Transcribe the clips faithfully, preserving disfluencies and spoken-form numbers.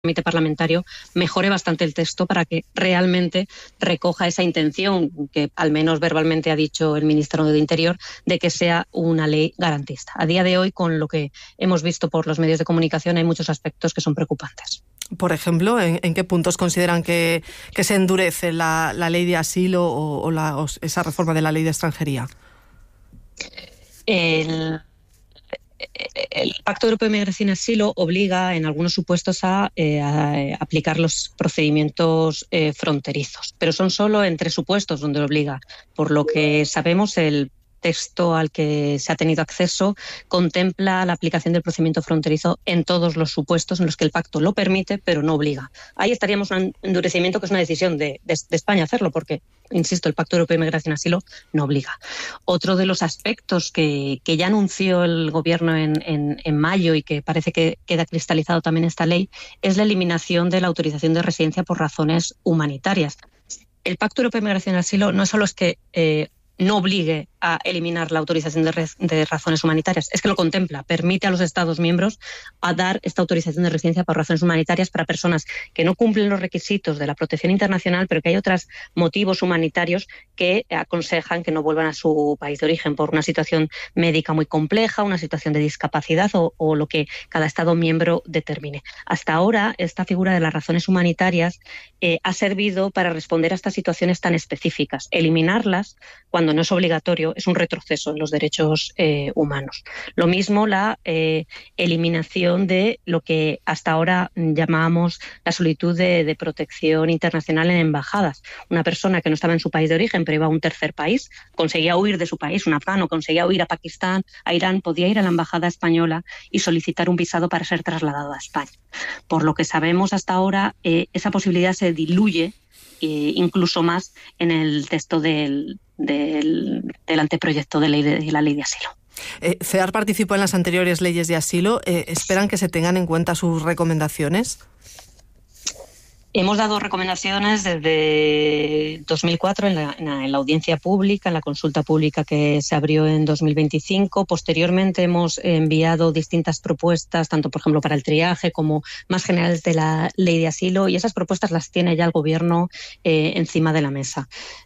trámite parlamentario mejore bastante el texto para que realmente recoja esa intención que al menos verbalmente ha dicho el ministro de Interior de que sea una ley garantista. A día de hoy, con lo que hemos visto por los medios de comunicación, hay muchos aspectos que son preocupantes. Por ejemplo, ¿en, en qué puntos consideran que, que se endurece la, la ley de asilo o, o, la, o esa reforma de la ley de extranjería? El... El Pacto Europeo de Migración y Asilo obliga en algunos supuestos a, eh, a aplicar los procedimientos eh, fronterizos, pero son solo en tres supuestos donde lo obliga. Por lo que sabemos, el texto al que se ha tenido acceso contempla la aplicación del procedimiento fronterizo en todos los supuestos en los que el pacto lo permite, pero no obliga. Ahí estaríamos en un endurecimiento que es una decisión de, de, de España hacerlo, porque, insisto, el Pacto Europeo de Migración y Asilo no obliga. Otro de los aspectos que, que ya anunció el Gobierno en, en, en mayo y que parece que queda cristalizado también en esta ley es la eliminación de la autorización de residencia por razones humanitarias. El Pacto Europeo de Migración y Asilo no solo es que eh, no obligue a eliminar la autorización de, de razones humanitarias, es que lo contempla, permite a los Estados miembros a dar esta autorización de residencia por razones humanitarias para personas que no cumplen los requisitos de la protección internacional, pero que hay otros motivos humanitarios que aconsejan que no vuelvan a su país de origen por una situación médica muy compleja, una situación de discapacidad o, o lo que cada Estado miembro determine. Hasta ahora, esta figura de las razones humanitarias eh, ha servido para responder a estas situaciones tan específicas. Eliminarlas, cuando no es obligatorio, es un retroceso en los derechos eh, humanos. Lo mismo la eh, eliminación de lo que hasta ahora llamábamos la solicitud de, de protección internacional en embajadas. Una persona que no estaba en su país de origen, pero iba a un tercer país, conseguía huir de su país, un afgano, conseguía huir a Pakistán, a Irán, podía ir a la embajada española y solicitar un visado para ser trasladado a España. Por lo que sabemos hasta ahora, eh, esa posibilidad se diluye eh, incluso más en el texto del Del, del anteproyecto de ley de, de la ley de asilo. Eh, CEAR participó en las anteriores leyes de asilo. Eh, ¿Esperan que se tengan en cuenta sus recomendaciones? Hemos dado recomendaciones desde dos mil cuatro en la, en, la, en la audiencia pública, en la consulta pública que se abrió en dos mil veinticinco. Posteriormente hemos enviado distintas propuestas, tanto por ejemplo para el triaje como más generales de la ley de asilo, y esas propuestas las tiene ya el Gobierno eh, encima de la mesa.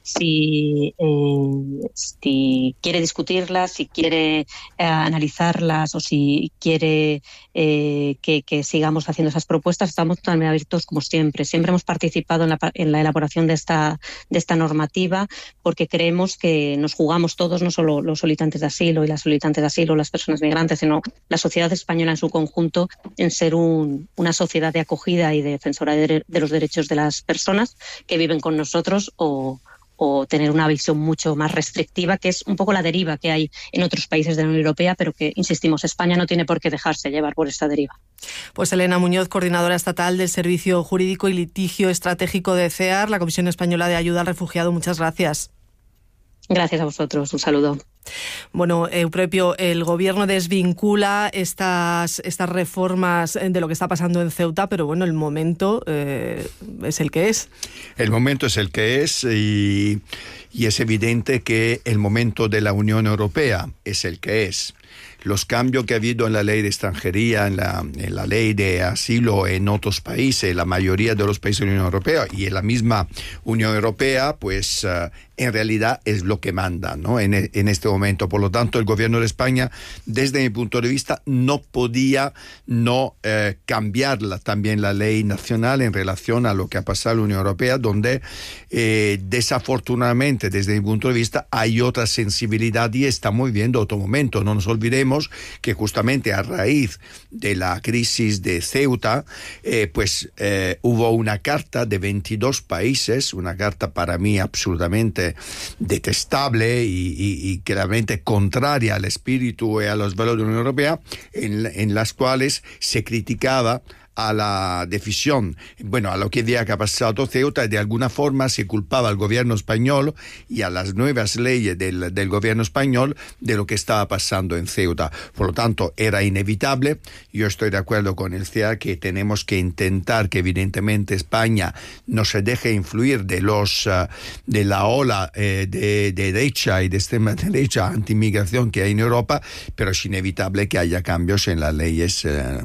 Si, eh, si quiere discutirlas, si quiere eh, analizarlas o si quiere eh, que, que sigamos haciendo esas propuestas, estamos totalmente abiertos como siempre. Siempre hemos participado en la, en la elaboración de esta, de esta normativa porque creemos que nos jugamos todos, no solo los solicitantes de asilo y las solicitantes de asilo, las personas migrantes, sino la sociedad española en su conjunto, en ser un, una sociedad de acogida y de defensora de, de los derechos de las personas que viven con nosotros o o tener una visión mucho más restrictiva, que es un poco la deriva que hay en otros países de la Unión Europea, pero que, insistimos, España no tiene por qué dejarse llevar por esta deriva. Pues Elena Muñoz, coordinadora estatal del Servicio Jurídico y Litigio Estratégico de CEAR, la Comisión Española de Ayuda al Refugiado, muchas gracias. Gracias a vosotros, un saludo. Bueno, Eupropio, el Gobierno desvincula estas, estas reformas de lo que está pasando en Ceuta, pero bueno, el momento eh, es el que es. El momento es el que es y, y es evidente que el momento de la Unión Europea es el que es. Los cambios que ha habido en la ley de extranjería, en la, en la ley de asilo en otros países, la mayoría de los países de la Unión Europea y en la misma Unión Europea, pues uh, en realidad es lo que manda, ¿no? en, en este momento. Por lo tanto, el Gobierno de España, desde mi punto de vista, no podía no eh, cambiarla también la ley nacional en relación a lo que ha pasado en la Unión Europea, donde eh, desafortunadamente, desde mi punto de vista, hay otra sensibilidad y estamos viviendo otro momento. No nos olvidemos que justamente a raíz de la crisis de Ceuta, eh, pues eh, hubo una carta de veintidós países, una carta para mí absolutamente detestable y, y, y claramente contraria al espíritu y a los valores de la Unión Europea, en, en las cuales se criticaba a la decisión, bueno, a lo que había que ha pasado Ceuta, y de alguna forma se culpaba al gobierno español y a las nuevas leyes del, del gobierno español de lo que estaba pasando en Ceuta. Por lo tanto, era inevitable. Yo estoy de acuerdo con el C E A que tenemos que intentar que evidentemente España no se deje influir de los uh, de la ola eh, de, de derecha y de extrema derecha anti-inmigración que hay en Europa, pero es inevitable que haya cambios en las leyes uh,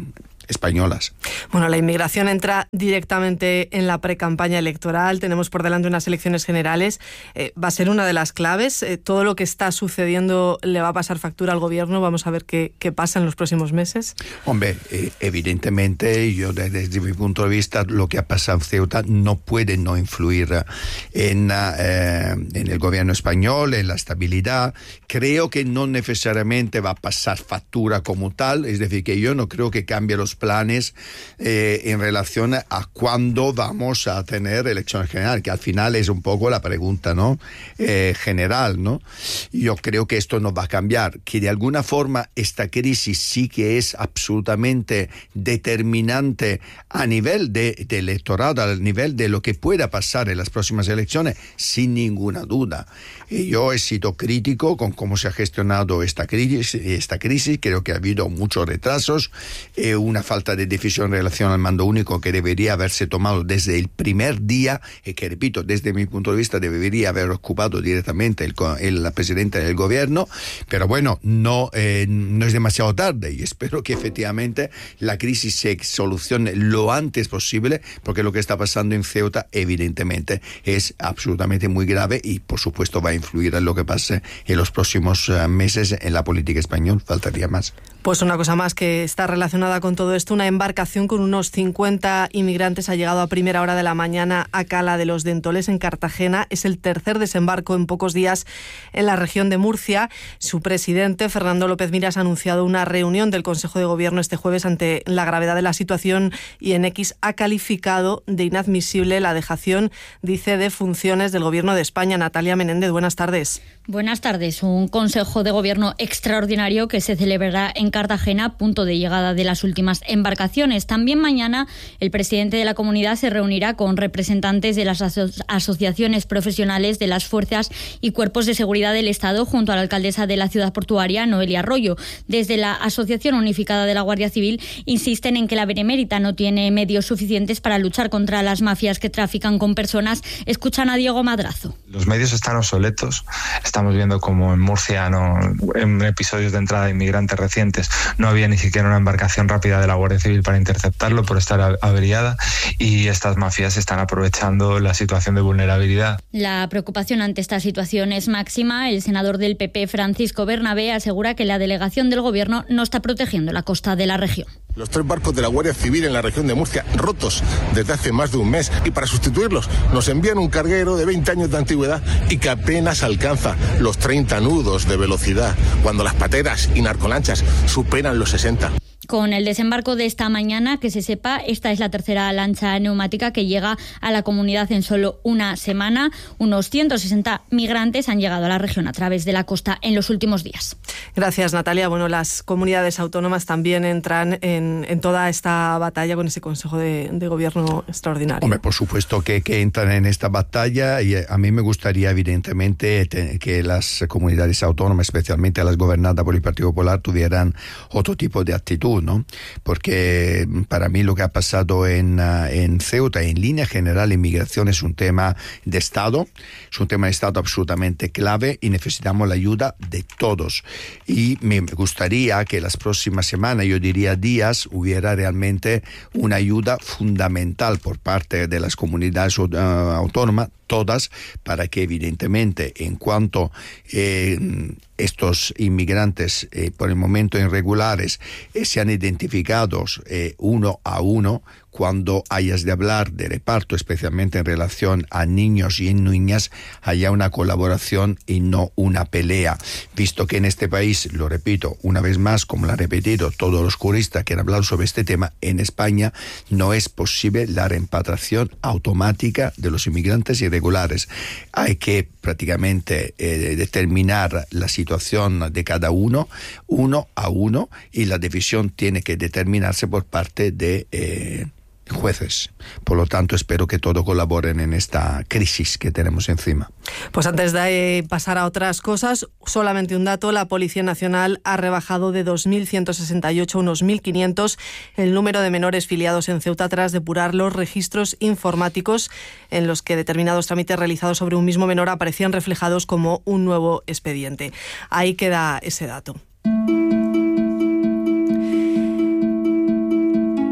españolas. Bueno, la inmigración entra directamente en la precampaña electoral. Tenemos por delante unas elecciones generales. Eh, va a ser una de las claves. Eh, todo lo que está sucediendo le va a pasar factura al gobierno. Vamos a ver qué, qué pasa en los próximos meses. Hombre, eh, evidentemente, yo desde, desde mi punto de vista, lo que ha pasado en Ceuta no puede no influir en, eh, en el gobierno español, en la estabilidad. Creo que no necesariamente va a pasar factura como tal, es decir, que yo no creo que cambie los planes eh, en relación a cuándo vamos a tener elecciones generales, que al final es un poco la pregunta, ¿no? Eh, general, ¿no? Yo creo que esto no va a cambiar, que de alguna forma esta crisis sí que es absolutamente determinante a nivel de, de electorado, a nivel de lo que pueda pasar en las próximas elecciones, sin ninguna duda. Y yo he sido crítico con cómo se ha gestionado esta crisis, esta crisis. Creo que ha habido muchos retrasos, eh, una falta de decisión en relación al mando único que debería haberse tomado desde el primer día y que, repito, desde mi punto de vista debería haber ocupado directamente el, el, la presidenta del gobierno, pero bueno, no, eh, no es demasiado tarde y espero que efectivamente la crisis se solucione lo antes posible, porque lo que está pasando en Ceuta evidentemente es absolutamente muy grave y por supuesto va a influir en lo que pase en los próximos uh, meses en la política española, faltaría más. Pues una cosa más que está relacionada con todo esto, una embarcación con unos cincuenta inmigrantes ha llegado a primera hora de la mañana a Cala de los Dentoles, en Cartagena. Es el tercer desembarco en pocos días en la región de Murcia. Su presidente, Fernando López Miras, ha anunciado una reunión del Consejo de Gobierno este jueves ante la gravedad de la situación y en X ha calificado de inadmisible la dejación, dice, de funciones del Gobierno de España. Natalia Menéndez, buenas tardes. Buenas tardes. Un Consejo de Gobierno extraordinario que se celebrará en Cartagena, punto de llegada de las últimas embarcaciones. También mañana el presidente de la comunidad se reunirá con representantes de las aso- asociaciones profesionales de las fuerzas y cuerpos de seguridad del Estado junto a la alcaldesa de la ciudad portuaria, Noelia Arroyo. Desde la Asociación Unificada de la Guardia Civil insisten en que la Benemérita no tiene medios suficientes para luchar contra las mafias que trafican con personas. Escuchan a Diego Madrazo. Los medios están obsoletos. Estamos viendo como en Murcia, no, en episodios de entrada de inmigrantes recientes, no había ni siquiera una embarcación rápida de la Guardia Civil para interceptarlo por estar averiada y estas mafias están aprovechando la situación de vulnerabilidad. La preocupación ante esta situación es máxima. El senador del P P, Francisco Bernabé, asegura que la delegación del Gobierno no está protegiendo la costa de la región. Los tres barcos de la Guardia Civil en la región de Murcia rotos desde hace más de un mes y para sustituirlos nos envían un carguero de veinte años de antigüedad y que apenas alcanza los treinta nudos de velocidad cuando las pateras y narcolanchas superan los sesenta. Con el desembarco de esta mañana, que se sepa, esta es la tercera lancha neumática que llega a la comunidad en solo una semana. Unos ciento sesenta migrantes han llegado a la región a través de la costa en los últimos días. Gracias, Natalia. Bueno, las comunidades autónomas también entran en, en toda esta batalla con ese Consejo de, de Gobierno extraordinario. Hombre, por supuesto que, que entran en esta batalla y a mí me gustaría evidentemente que las comunidades autónomas, especialmente las gobernadas por el Partido Popular, tuvieran otro tipo de actitud, ¿no? Porque para mí lo que ha pasado en, en Ceuta, en línea general, inmigración es un tema de Estado, es un tema de Estado absolutamente clave y necesitamos la ayuda de todos. Y me gustaría que las próximas semanas, yo diría días, hubiera realmente una ayuda fundamental por parte de las comunidades uh, autónomas, todas, para que evidentemente en cuanto eh, estos inmigrantes eh, por el momento irregulares eh, sean identificados eh, uno a uno, cuando hayas de hablar de reparto, especialmente en relación a niños y niñas, haya una colaboración y no una pelea, visto que en este país, lo repito una vez más, como lo han repetido todos los juristas que han hablado sobre este tema, en España no es posible la repatriación automática de los inmigrantes irregulares. Hay que prácticamente eh, determinar la situación de cada uno, uno a uno, y la decisión tiene que determinarse por parte de eh, jueces. Por lo tanto, espero que todos colaboren en esta crisis que tenemos encima. Pues antes de pasar a otras cosas, solamente un dato: la Policía Nacional ha rebajado de dos mil ciento sesenta y ocho a unos mil quinientos el número de menores filiados en Ceuta tras depurar los registros informáticos en los que determinados trámites realizados sobre un mismo menor aparecían reflejados como un nuevo expediente. Ahí queda ese dato.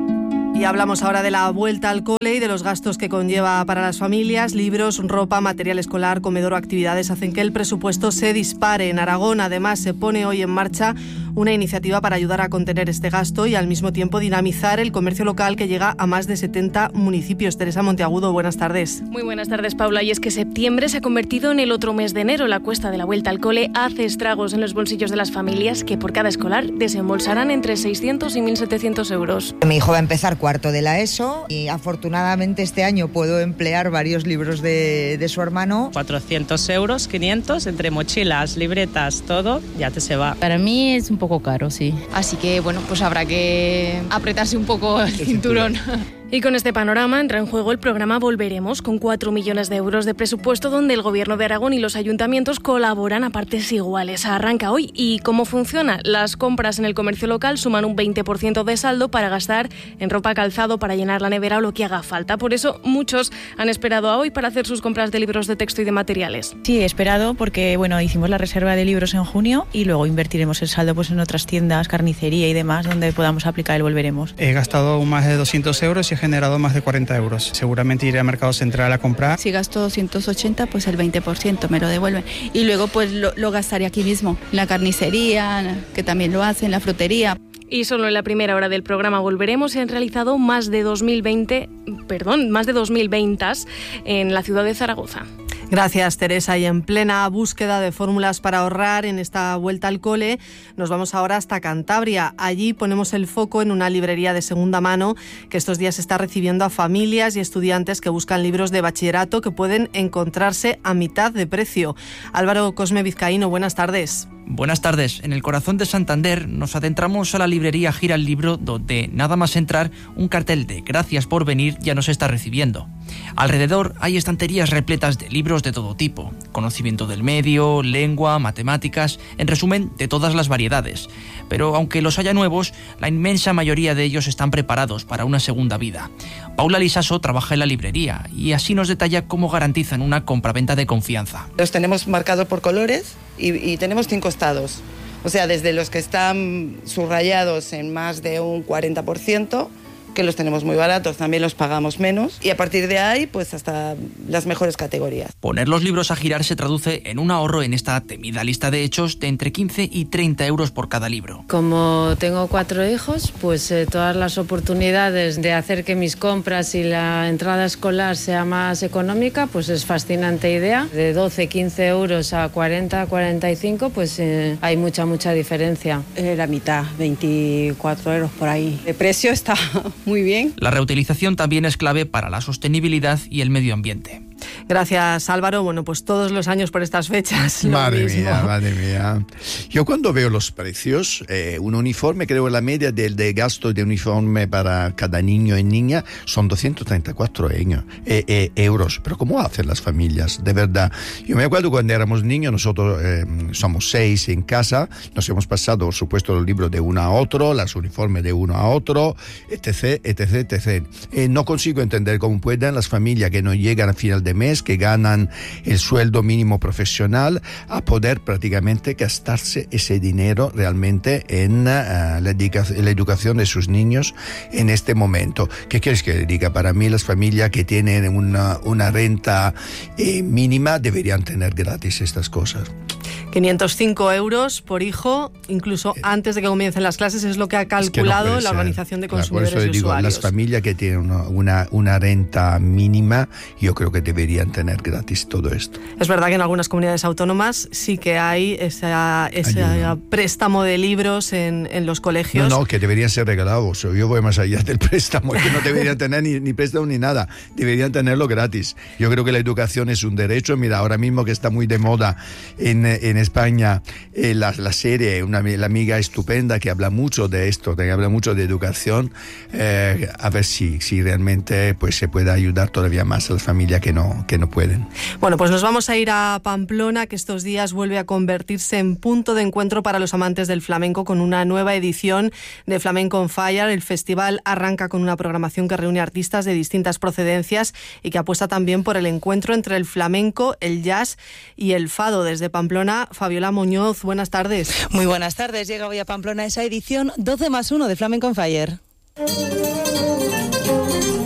hablamos ahora de la vuelta al cole y de los gastos que conlleva para las familias. Libros, ropa, material escolar, comedor o actividades hacen que el presupuesto se dispare. En Aragón, además, se pone hoy en marcha una iniciativa para ayudar a contener este gasto y al mismo tiempo dinamizar el comercio local que llega a más de setenta municipios. Teresa Monteagudo, buenas tardes. Muy buenas tardes, Paula. Y es que septiembre se ha convertido en el otro mes de enero. La cuesta de la vuelta al cole hace estragos en los bolsillos de las familias que por cada escolar desembolsarán entre seiscientos y mil setecientos euros. Mi hijo va a empezar cuarto de la ESO y afortunadamente este año puedo emplear varios libros de, de su hermano. cuatrocientos euros, quinientos, entre mochilas, libretas, todo, ya te se va. Para mí es un poco caro, sí. Así que, bueno, pues habrá que apretarse un poco el cinturón. Y con este panorama entra en juego el programa Volveremos, con cuatro millones de euros de presupuesto donde el Gobierno de Aragón y los ayuntamientos colaboran a partes iguales. Arranca hoy. ¿Y cómo funciona? Las compras en el comercio local suman un veinte por ciento de saldo para gastar en ropa, calzado, para llenar la nevera o lo que haga falta. Por eso muchos han esperado a hoy para hacer sus compras de libros de texto y de materiales. Sí, he esperado porque bueno, hicimos la reserva de libros en junio y luego invertiremos el saldo pues en otras tiendas, carnicería y demás, donde podamos aplicar el Volveremos. He gastado más de doscientos euros y he generado más de cuarenta euros. Seguramente iré a Mercado Central a comprar. Si gasto doscientos ochenta, pues el veinte por ciento me lo devuelven. Y luego pues lo, lo gastaré aquí mismo, en la carnicería, que también lo hacen, la frutería. Y solo en la primera hora del programa Volveremos se han realizado más de dos mil veinte, perdón, más de dos mil ventas en la ciudad de Zaragoza. Gracias, Teresa. Y en plena búsqueda de fórmulas para ahorrar en esta vuelta al cole, nos vamos ahora hasta Cantabria. Allí ponemos el foco en una librería de segunda mano que estos días está recibiendo a familias y estudiantes que buscan libros de bachillerato que pueden encontrarse a mitad de precio. Álvaro Cosme Vizcaíno, buenas tardes. Buenas tardes. En el corazón de Santander nos adentramos a la librería Gira el Libro, donde nada más entrar, un cartel de gracias por venir ya nos está recibiendo. Alrededor hay estanterías repletas de libros de todo tipo, conocimiento del medio, lengua, matemáticas, en resumen, de todas las variedades. Pero aunque los haya nuevos, la inmensa mayoría de ellos están preparados para una segunda vida. Paula Lisaso trabaja en la librería y así nos detalla cómo garantizan una compraventa de confianza. Los tenemos marcados por colores y, y tenemos cinco estados. O sea, desde los que están subrayados en más de un cuarenta por ciento, que los tenemos muy baratos, también los pagamos menos, y a partir de ahí, pues hasta las mejores categorías. Poner los libros a girar se traduce en un ahorro en esta temida lista de hechos de entre quince y treinta euros por cada libro. Como tengo cuatro hijos, pues eh, todas las oportunidades de hacer que mis compras y la entrada escolar sea más económica, pues es fascinante idea. De doce, quince euros a cuarenta, cuarenta y cinco, pues eh, hay mucha, mucha diferencia. Eh, la mitad, veinticuatro euros por ahí. El precio está muy bien. La reutilización también es clave para la sostenibilidad y el medio ambiente. Gracias, Álvaro. Bueno, pues todos los años por estas fechas lo madre mismo. mía, madre mía. Yo cuando veo los precios, eh, un uniforme, creo la media del de gasto de uniforme para cada niño y niña son doscientos treinta y cuatro años, eh, eh, euros. Pero ¿cómo hacen las familias? De verdad. Yo me acuerdo cuando éramos niños, nosotros eh, somos seis en casa, nos hemos pasado, por supuesto, los libros de uno a otro, los uniformes de uno a otro, etc, etc, etcétera. Eh, no consigo entender cómo pueden las familias que no llegan a final de mes, que ganan el sueldo mínimo profesional, a poder prácticamente gastarse ese dinero realmente en uh, la, educa- la educación de sus niños en este momento. ¿Qué quieres que le diga? Para mí las familias que tienen una, una renta eh, mínima deberían tener gratis estas cosas. quinientos cinco euros por hijo, incluso antes de que comiencen las clases, es lo que ha calculado es que no la Organización de Consumidores claro, por eso y digo, Usuarios. Las familias que tienen una, una, una renta mínima, yo creo que deberían tener gratis todo esto. Es verdad que en algunas comunidades autónomas sí que hay esa, ese préstamo de libros en, en los colegios. No, no, que deberían ser regalados. Yo voy más allá del préstamo, que no deberían tener ni, ni préstamo ni nada. Deberían tenerlo gratis. Yo creo que la educación es un derecho. Mira, ahora mismo que está muy de moda en, en España eh, la, la serie, una, la amiga estupenda que habla mucho de esto, que habla mucho de educación, eh, a ver si, si realmente pues, se puede ayudar todavía más a las familias que no, que no pueden. Bueno, pues nos vamos a ir a Pamplona, que estos días vuelve a convertirse en punto de encuentro para los amantes del flamenco con una nueva edición de Flamenco on Fire. El festival arranca con una programación que reúne artistas de distintas procedencias y que apuesta también por el encuentro entre el flamenco, el jazz y el fado. Desde Pamplona, Fabiola Muñoz, buenas tardes. Muy buenas tardes. Llega hoy a Pamplona esa edición doce más uno de Flamenco on Fire.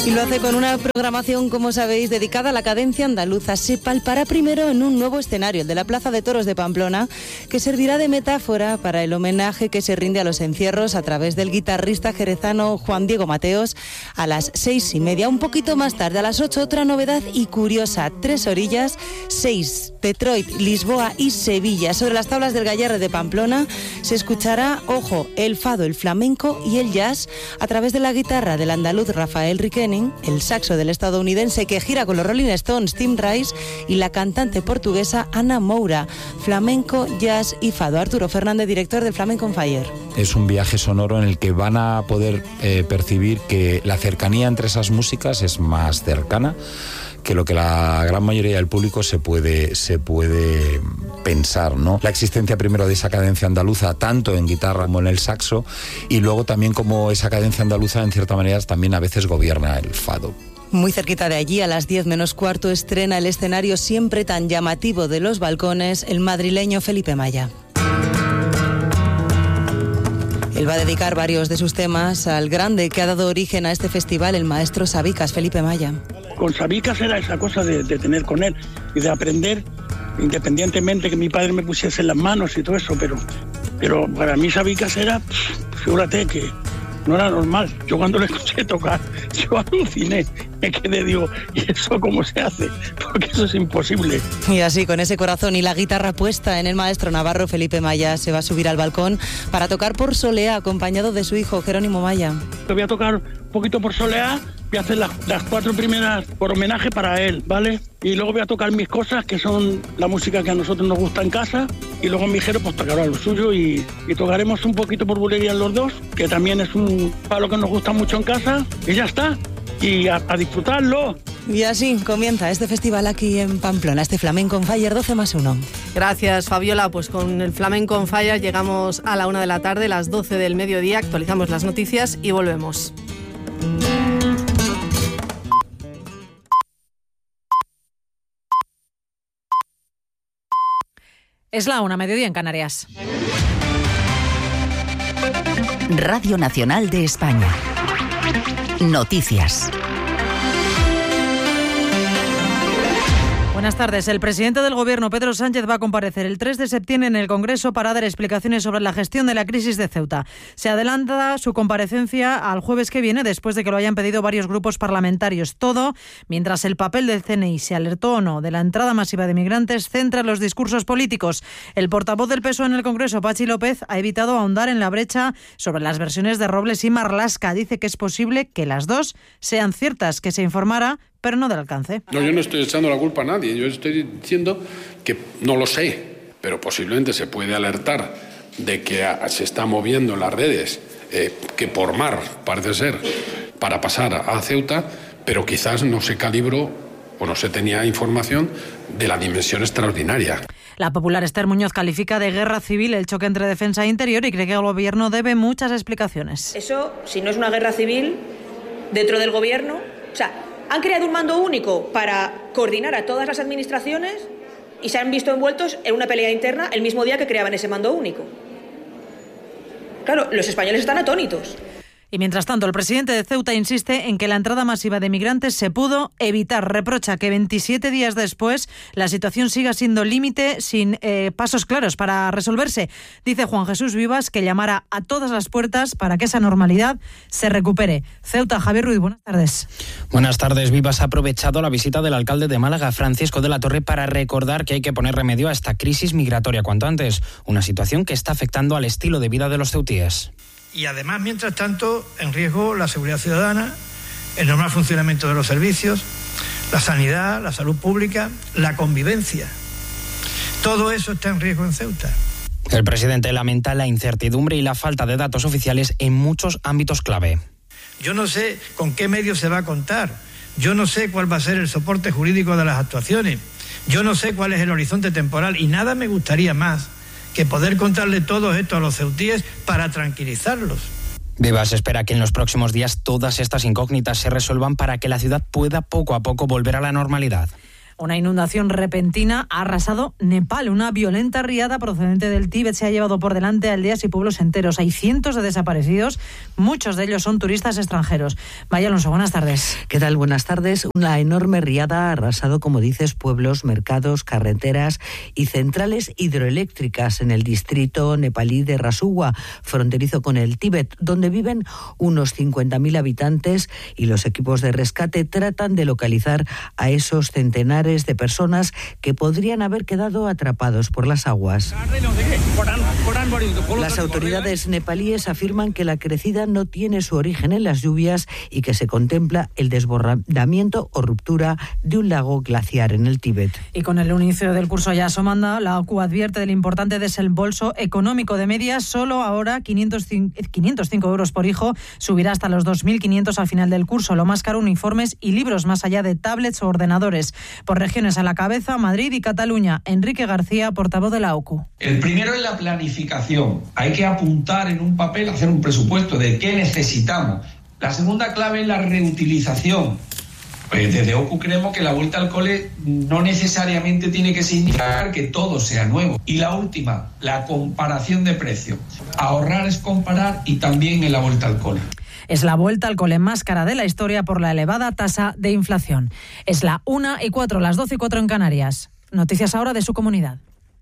Y lo hace con una programación, como sabéis, dedicada a la cadencia andaluza. Se palpará primero en un nuevo escenario, el de la Plaza de Toros de Pamplona, que servirá de metáfora para el homenaje que se rinde a los encierros a través del guitarrista jerezano Juan Diego Mateos a las seis y media. Un poquito más tarde, a las ocho, otra novedad y curiosa. Tres orillas, seis, Detroit, Lisboa y Sevilla. Sobre las tablas del Gallarre de Pamplona se escuchará, ojo, el fado, el flamenco y el jazz a través de la guitarra del andaluz Rafael Riqueni, el saxo del estadounidense que gira con los Rolling Stones Tim Rice y la cantante portuguesa Ana Moura. Flamenco, jazz y fado. Arturo Fernández, director de Flamenco on Fire. Es un viaje sonoro en el que van a poder eh, percibir que la cercanía entre esas músicas es más cercana que lo que la gran mayoría del público se puede, se puede pensar, ¿no? La existencia primero de esa cadencia andaluza, tanto en guitarra como en el saxo, y luego también como esa cadencia andaluza, en cierta manera, también a veces gobierna el fado. Muy cerquita de allí, a las diez menos cuarto, estrena el escenario siempre tan llamativo de Los Balcones, el madrileño Felipe Maya. Él va a dedicar varios de sus temas al grande que ha dado origen a este festival, el maestro Sabicas, Felipe Maya. Con Sabicas era esa cosa de, de tener con él y de aprender, independientemente que mi padre me pusiese en las manos y todo eso, pero, pero para mí Sabicas era, fíjate que no era normal. Yo cuando le escuché tocar, yo aluciné, me quedé, digo, ¿y eso cómo se hace? Porque eso es imposible. Y así, con ese corazón y la guitarra puesta en el maestro navarro, Felipe Maya se va a subir al balcón para tocar por Soleá, acompañado de su hijo, Jerónimo Maya. Te voy a tocar un poquito por Soleá, voy a hacer las, las cuatro primeras por homenaje para él, ¿vale? Y luego voy a tocar mis cosas, que son la música que a nosotros nos gusta en casa, y luego mi Jero pues tocará lo suyo y, y tocaremos un poquito por bulería los dos, que también es un palo que nos gusta mucho en casa, y ya está. Y a, a disfrutarlo. Y así comienza este festival aquí en Pamplona, este Flamenco on Fire doce más uno. Gracias, Fabiola. Pues con el Flamenco on Fire llegamos a la una de la tarde, las doce del mediodía, actualizamos las noticias y volvemos. Es la una, mediodía en Canarias. Radio Nacional de España. Noticias. Buenas tardes. El presidente del Gobierno, Pedro Sánchez, va a comparecer el tres de septiembre en el Congreso para dar explicaciones sobre la gestión de la crisis de Ceuta. Se adelanta su comparecencia al jueves que viene, después de que lo hayan pedido varios grupos parlamentarios. Todo mientras el papel del C N I, si alertó o no de la entrada masiva de migrantes, centra los discursos políticos. El portavoz del P S O E en el Congreso, Pachi López, ha evitado ahondar en la brecha sobre las versiones de Robles y Marlaska. Dice que es posible que las dos sean ciertas, que se informara, pero no del alcance. No, yo no estoy echando la culpa a nadie, yo estoy diciendo que no lo sé, pero posiblemente se puede alertar de que se está moviendo en las redes, eh, que por mar, parece ser, para pasar a Ceuta, pero quizás no se calibró o no se tenía información de la dimensión extraordinaria. La popular Esther Muñoz califica de guerra civil el choque entre defensa e interior y cree que el Gobierno debe muchas explicaciones. Eso, si no es una guerra civil, dentro del Gobierno, o sea, han creado un mando único para coordinar a todas las administraciones y se han visto envueltos en una pelea interna el mismo día que creaban ese mando único. Claro, los españoles están atónitos. Y mientras tanto, el presidente de Ceuta insiste en que la entrada masiva de migrantes se pudo evitar. Reprocha que veintisiete días después la situación siga siendo límite sin eh, pasos claros para resolverse. Dice Juan Jesús Vivas que llamará a todas las puertas para que esa normalidad se recupere. Ceuta, Javier Ruiz, buenas tardes. Buenas tardes. Vivas ha aprovechado la visita del alcalde de Málaga, Francisco de la Torre, para recordar que hay que poner remedio a esta crisis migratoria cuanto antes. Una situación que está afectando al estilo de vida de los ceutíes. Y además, mientras tanto, en riesgo la seguridad ciudadana, el normal funcionamiento de los servicios, la sanidad, la salud pública, la convivencia. Todo eso está en riesgo en Ceuta. El presidente lamenta la incertidumbre y la falta de datos oficiales en muchos ámbitos clave. Yo no sé con qué medios se va a contar. Yo no sé cuál va a ser el soporte jurídico de las actuaciones. Yo no sé cuál es el horizonte temporal y nada me gustaría más que poder contarle todo esto a los ceutíes para tranquilizarlos. Vivas espera que en los próximos días todas estas incógnitas se resuelvan para que la ciudad pueda poco a poco volver a la normalidad. Una inundación repentina ha arrasado Nepal. Una violenta riada procedente del Tíbet se ha llevado por delante aldeas y pueblos enteros. Hay cientos de desaparecidos, muchos de ellos son turistas extranjeros. Maya Alonso, buenas tardes. ¿Qué tal? Buenas tardes. Una enorme riada ha arrasado, como dices, pueblos, mercados, carreteras y centrales hidroeléctricas en el distrito nepalí de Rasuwa, fronterizo con el Tíbet, donde viven unos cincuenta mil habitantes, y los equipos de rescate tratan de localizar a esos centenares de personas que podrían haber quedado atrapados por las aguas. Las autoridades nepalíes afirman que la crecida no tiene su origen en las lluvias y que se contempla el desbordamiento o ruptura de un lago glaciar en el Tíbet. Y con el inicio del curso ya asomando, la O C U advierte del importante desembolso económico de media. Solo ahora quinientos cinco euros por hijo, subirá hasta los dos mil quinientos al final del curso. Lo más caro, uniformes y libros, más allá de tablets o ordenadores. Por regiones a la cabeza, Madrid y Cataluña. Enrique García, portavoz de la O C U. El primero es la planificación. Hay que apuntar en un papel, hacer un presupuesto de qué necesitamos. La segunda clave es la reutilización. Pues desde O C U creemos que la vuelta al cole no necesariamente tiene que significar que todo sea nuevo. Y la última, la comparación de precios. Ahorrar es comparar, y también en la vuelta al cole. Es la vuelta al cole más cara de la historia por la elevada tasa de inflación. Es la una y cuatro, las doce y cuatro en Canarias. Noticias ahora de su comunidad.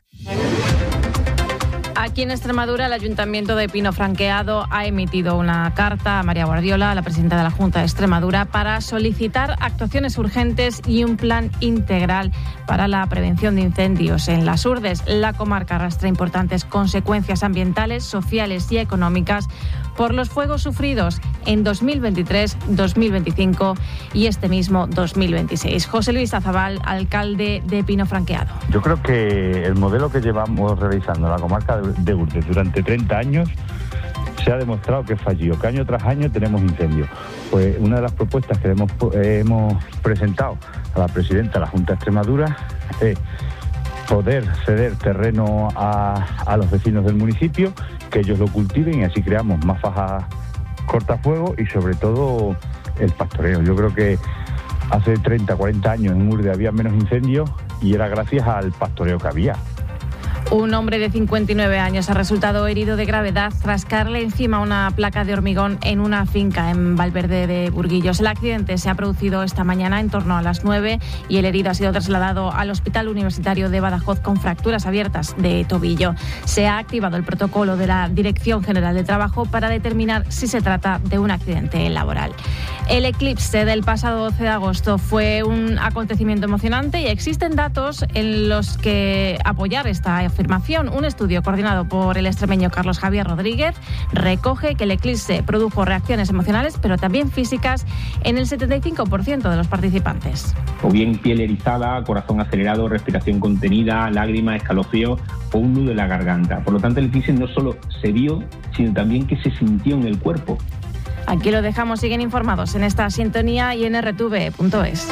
Aquí en Extremadura, el Ayuntamiento de Pino Franqueado ha emitido una carta a María Guardiola, la presidenta de la Junta de Extremadura, para solicitar actuaciones urgentes y un plan integral para la prevención de incendios en las Urdes. La comarca arrastra importantes consecuencias ambientales, sociales y económicas por los fuegos sufridos en dos mil veintitrés, dos mil veinticinco y este mismo dos mil veintiséis. José Luis Azabal, alcalde de Pino Franqueado. Yo creo que el modelo que llevamos realizando en la comarca de de Urdes durante treinta años se ha demostrado que es fallido, que año tras año tenemos incendios. Pues una de las propuestas que hemos, eh, hemos presentado a la presidenta de la Junta de Extremadura es poder ceder terreno a, a los vecinos del municipio, que ellos lo cultiven, y así creamos más fajas cortafuegos y sobre todo el pastoreo. Yo creo que hace treinta, cuarenta años en Urdes había menos incendios y era gracias al pastoreo que había. Un hombre de cincuenta y nueve años ha resultado herido de gravedad tras caerle encima una placa de hormigón en una finca en Valverde de Burguillos. El accidente se ha producido esta mañana en torno a las nueve y el herido ha sido trasladado al Hospital Universitario de Badajoz con fracturas abiertas de tobillo. Se ha activado el protocolo de la Dirección General de Trabajo para determinar si se trata de un accidente laboral. El eclipse del pasado doce de agosto fue un acontecimiento emocionante y existen datos en los que apoyar esta afirmación. Un estudio coordinado por el extremeño Carlos Javier Rodríguez recoge que el eclipse produjo reacciones emocionales, pero también físicas, en el setenta y cinco por ciento de los participantes. O bien piel erizada, corazón acelerado, respiración contenida, lágrimas, escalofríos o un nudo en la garganta. Por lo tanto, el eclipse no solo se vio, sino también que se sintió en el cuerpo. Aquí lo dejamos, siguen informados en esta sintonía y en erre te ve punto es.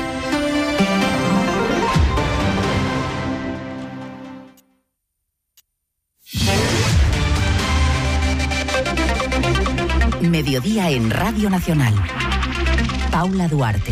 Mediodía en Radio Nacional. Paula Duarte.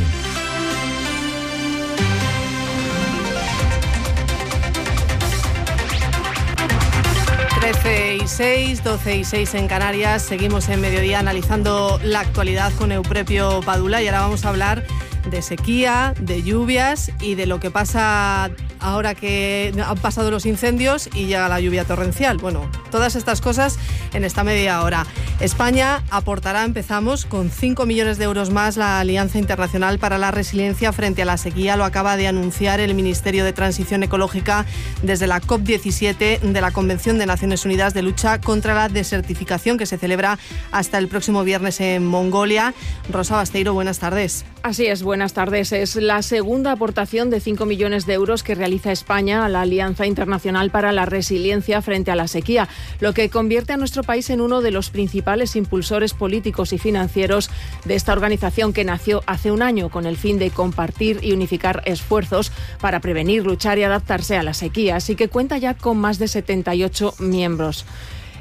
trece y seis, doce y seis en Canarias. Seguimos en Mediodía analizando la actualidad con Euprepio Padula y ahora vamos a hablar de sequía, de lluvias y de lo que pasa ahora que han pasado los incendios y llega la lluvia torrencial. Bueno, todas estas cosas en esta media hora. España aportará, empezamos, con cinco millones de euros más la Alianza Internacional para la Resiliencia frente a la sequía. Lo acaba de anunciar el Ministerio de Transición Ecológica desde la COP diecisiete de la Convención de Naciones Unidas de Lucha contra la Desertificación, que se celebra hasta el próximo viernes en Mongolia. Rosa Basteiro, buenas tardes. Así es, buenas tardes. Es la segunda aportación de cinco millones de euros que realiza España a la Alianza Internacional para la Resiliencia frente a la sequía, lo que convierte a nuestro país en uno de los principales impulsores políticos y financieros de esta organización, que nació hace un año con el fin de compartir y unificar esfuerzos para prevenir, luchar y adaptarse a la sequía, así que cuenta ya con más de setenta y ocho miembros.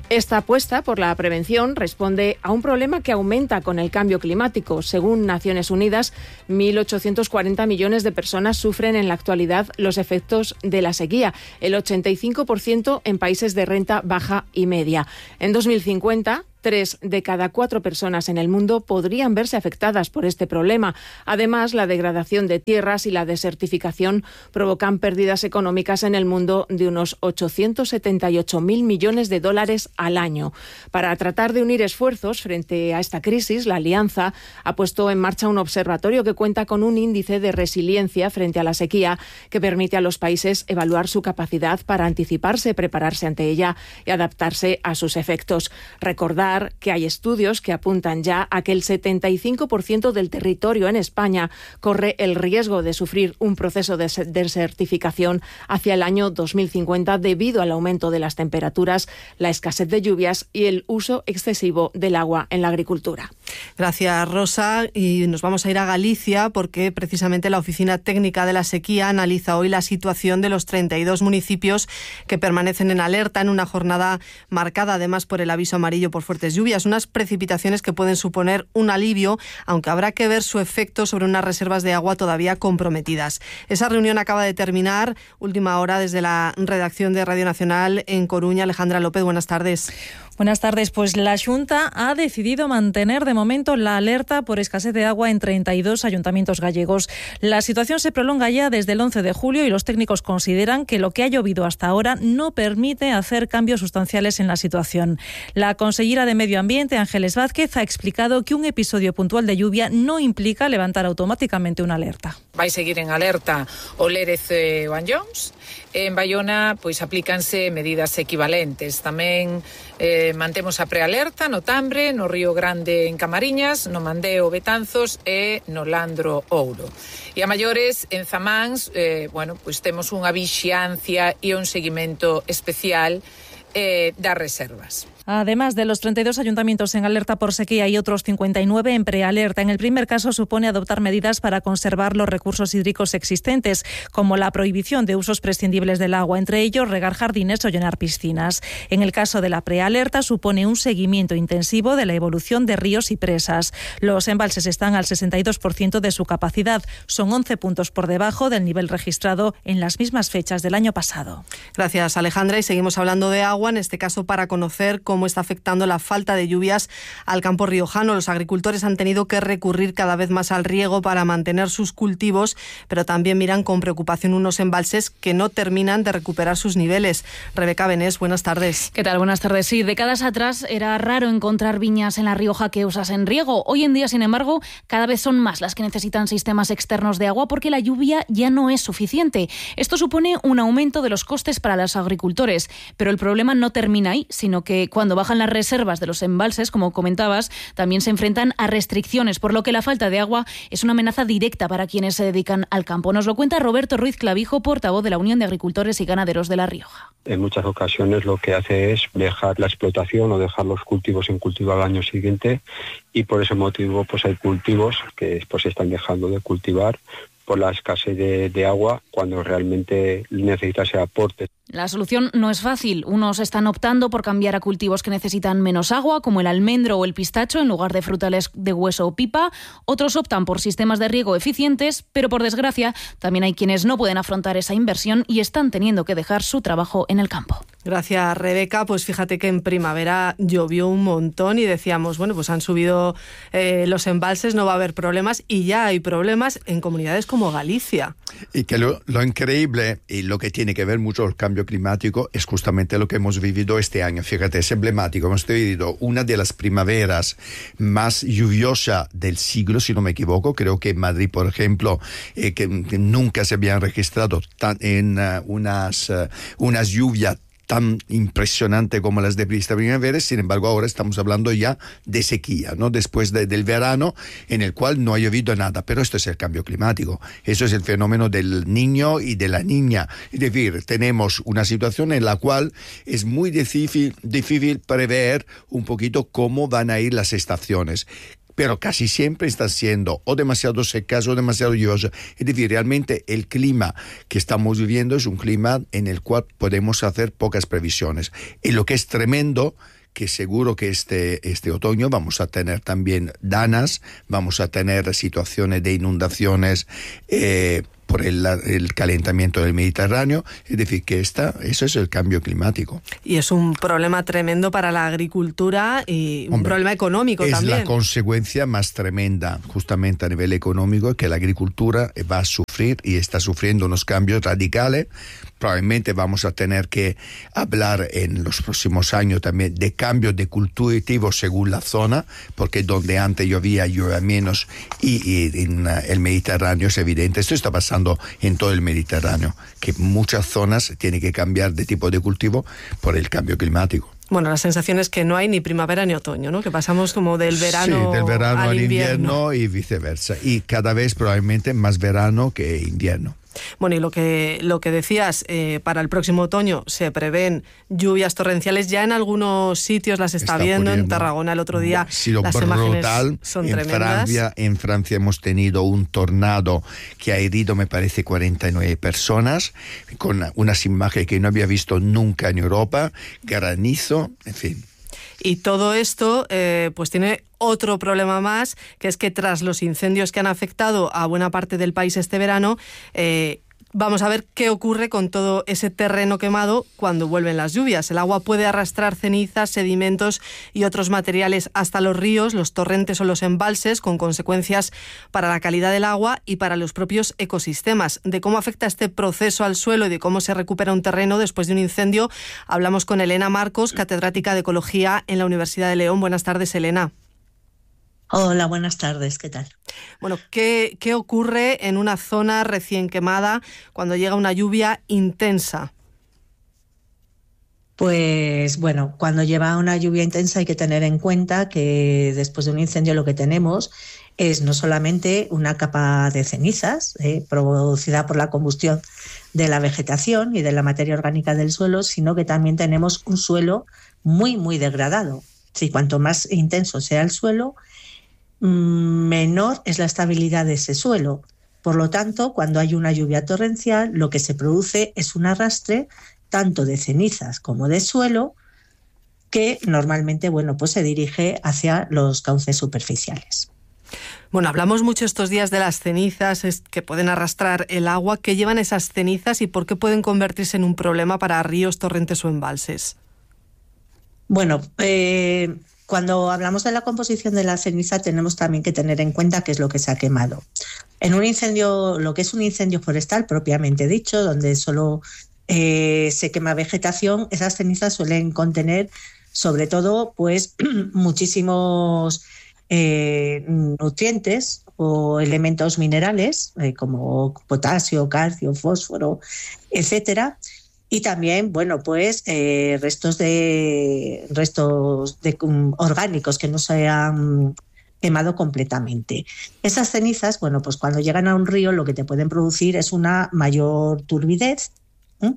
Esta apuesta por la prevención responde a un problema que aumenta con el cambio climático. Según Naciones Unidas, mil ochocientos cuarenta millones de personas sufren en la actualidad los efectos de la sequía, el ochenta y cinco por ciento en países de renta baja y media. En dos mil cincuenta, tres de cada cuatro personas en el mundo podrían verse afectadas por este problema. Además, la degradación de tierras y la desertificación provocan pérdidas económicas en el mundo de unos ochocientos setenta y ocho mil millones de dólares al año. Para tratar de unir esfuerzos frente a esta crisis, la Alianza ha puesto en marcha un observatorio que cuenta con un índice de resiliencia frente a la sequía que permite a los países evaluar su capacidad para anticiparse, prepararse ante ella y adaptarse a sus efectos. Recordar que hay estudios que apuntan ya a que el setenta y cinco por ciento del territorio en España corre el riesgo de sufrir un proceso de desertificación hacia el año dos mil cincuenta debido al aumento de las temperaturas, la escasez de lluvias y el uso excesivo del agua en la agricultura. Gracias, Rosa. Y nos vamos a ir a Galicia porque precisamente la Oficina Técnica de la Sequía analiza hoy la situación de los treinta y dos municipios que permanecen en alerta en una jornada marcada además por el aviso amarillo por fuertes lluvias, unas precipitaciones que pueden suponer un alivio, aunque habrá que ver su efecto sobre unas reservas de agua todavía comprometidas. Esa reunión acaba de terminar, última hora desde la redacción de Radio Nacional en Coruña. Alejandra López, buenas tardes. Buenas tardes. Pues la Xunta ha decidido mantener de momento la alerta por escasez de agua en treinta y dos ayuntamientos gallegos. La situación se prolonga ya desde el once de julio y los técnicos consideran que lo que ha llovido hasta ahora no permite hacer cambios sustanciales en la situación. La consellera de Medio Ambiente, Ángeles Vázquez, ha explicado que un episodio puntual de lluvia no implica levantar automáticamente una alerta. Vai seguir en alerta o Lérez e o Anllóns. En Baiona, pois aplícanse medidas equivalentes. Tamén eh, mantemos a prealerta no Tambre, no Río Grande en Camariñas, no Mandeo Betanzos e no Landro Ouro. E a maiores, en Zamáns, eh, bueno, pois temos unha vixiancia e un seguimento especial eh, das reservas. Además de los treinta y dos ayuntamientos en alerta por sequía y otros cincuenta y nueve en prealerta, en el primer caso supone adoptar medidas para conservar los recursos hídricos existentes, como la prohibición de usos prescindibles del agua, entre ellos regar jardines o llenar piscinas. En el caso de la prealerta supone un seguimiento intensivo de la evolución de ríos y presas. Los embalses están al sesenta y dos por ciento de su capacidad, son once puntos por debajo del nivel registrado en las mismas fechas del año pasado. Gracias, Alejandra, y seguimos hablando de agua, en este caso para conocer cómo cómo está afectando la falta de lluvias al campo riojano. Los agricultores han tenido que recurrir cada vez más al riego para mantener sus cultivos, pero también miran con preocupación unos embalses que no terminan de recuperar sus niveles. Rebeca Benés, buenas tardes. ¿Qué tal? Buenas tardes. Sí, décadas atrás era raro encontrar viñas en La Rioja que usasen riego. Hoy en día, sin embargo, cada vez son más las que necesitan sistemas externos de agua porque la lluvia ya no es suficiente. Esto supone un aumento de los costes para los agricultores, pero el problema no termina ahí, sino que cuando bajan las reservas de los embalses, como comentabas, también se enfrentan a restricciones, por lo que la falta de agua es una amenaza directa para quienes se dedican al campo. Nos lo cuenta Roberto Ruiz Clavijo, portavoz de la Unión de Agricultores y Ganaderos de La Rioja. En muchas ocasiones lo que hace es dejar la explotación o dejar los cultivos en cultivo al año siguiente, y por ese motivo pues hay cultivos que pues se están dejando de cultivar por la escasez de, de agua cuando realmente necesita ese aporte. La solución no es fácil. Unos están optando por cambiar a cultivos que necesitan menos agua, como el almendro o el pistacho, en lugar de frutales de hueso o pipa. Otros optan por sistemas de riego eficientes, pero por desgracia también hay quienes no pueden afrontar esa inversión y están teniendo que dejar su trabajo en el campo. Gracias, Rebeca. Pues fíjate que en primavera llovió un montón y decíamos, bueno, pues han subido eh, los embalses, no va a haber problemas, y ya hay problemas en comunidades como Galicia. Y que lo, lo increíble y lo que tiene que ver mucho con el cambio climático es justamente lo que hemos vivido este año. Fíjate, es emblemático. Hemos vivido una de las primaveras más lluviosas del siglo, si no me equivoco. Creo que en Madrid, por ejemplo, eh, que, que nunca se habían registrado tan, en uh, unas, uh, unas lluvias tan impresionante como las de esta primavera. Sin embargo, ahora estamos hablando ya de sequía, ¿no? Después de, del verano, en el cual no ha llovido nada. Pero esto es el cambio climático. Eso es el fenómeno del niño y de la niña. Es decir, tenemos una situación en la cual es muy difícil, difícil prever un poquito cómo van a ir las estaciones, pero casi siempre están siendo o demasiado secas o demasiado lluviosas. Es decir, realmente el clima que estamos viviendo es un clima en el cual podemos hacer pocas previsiones. Y lo que es tremendo, que seguro que este, este otoño vamos a tener también danas, vamos a tener situaciones de inundaciones eh, por el, el calentamiento del Mediterráneo, es decir, que esta, eso es el cambio climático. Y es un problema tremendo para la agricultura y un Hombre, problema económico es también. Es la consecuencia más tremenda, justamente a nivel económico, que la agricultura va a sufrir y está sufriendo unos cambios radicales. Probablemente vamos a tener que hablar en los próximos años también de cambios de cultivo según la zona, porque donde antes llovía, llueve menos, y, y en el Mediterráneo es evidente. Esto está pasando en todo el Mediterráneo, que muchas zonas tienen que cambiar de tipo de cultivo por el cambio climático. Bueno, la sensación es que no hay ni primavera ni otoño, ¿no? Que pasamos como del verano, sí, del verano al, al invierno. invierno y viceversa. Y cada vez probablemente más verano que invierno. Bueno, y lo que, lo que decías, eh, para el próximo otoño se prevén lluvias torrenciales. Ya en algunos sitios las está, está viendo, en Tarragona el otro día. Sí, lo las brutal. Imágenes son en tremendas. Francia, en Francia hemos tenido un tornado que ha herido, me parece, cuarenta y nueve personas, con unas imágenes que no había visto nunca en Europa, granizo, en fin. Y todo esto eh, pues tiene otro problema más, que es que tras los incendios que han afectado a buena parte del país este verano, eh, vamos a ver qué ocurre con todo ese terreno quemado cuando vuelven las lluvias. El agua puede arrastrar cenizas, sedimentos y otros materiales hasta los ríos, los torrentes o los embalses, con consecuencias para la calidad del agua y para los propios ecosistemas. De cómo afecta este proceso al suelo y de cómo se recupera un terreno después de un incendio, hablamos con Elena Marcos, catedrática de Ecología en la Universidad de León. Buenas tardes, Elena. Hola, buenas tardes, ¿qué tal? Bueno, ¿qué, qué ocurre en una zona recién quemada cuando llega una lluvia intensa? Pues bueno, cuando lleva una lluvia intensa hay que tener en cuenta que después de un incendio lo que tenemos es no solamente una capa de cenizas eh, producida por la combustión de la vegetación y de la materia orgánica del suelo, sino que también tenemos un suelo muy, muy degradado. Sí, cuanto más intenso sea el suelo, menor es la estabilidad de ese suelo. Por lo tanto, cuando hay una lluvia torrencial, lo que se produce es un arrastre tanto de cenizas como de suelo que normalmente, bueno, pues se dirige hacia los cauces superficiales. Bueno, hablamos mucho estos días de las cenizas que pueden arrastrar el agua. ¿Qué llevan esas cenizas y por qué pueden convertirse en un problema para ríos, torrentes o embalses? Bueno, eh... cuando hablamos de la composición de la ceniza tenemos también que tener en cuenta qué es lo que se ha quemado. En un incendio, lo que es un incendio forestal propiamente dicho, donde solo eh, se quema vegetación, esas cenizas suelen contener sobre todo pues muchísimos eh, nutrientes o elementos minerales eh, como potasio, calcio, fósforo, etcétera. Y también, bueno, pues eh, restos de restos de, um, orgánicos que no se han quemado completamente. Esas cenizas, bueno, pues cuando llegan a un río lo que te pueden producir es una mayor turbidez, ¿eh?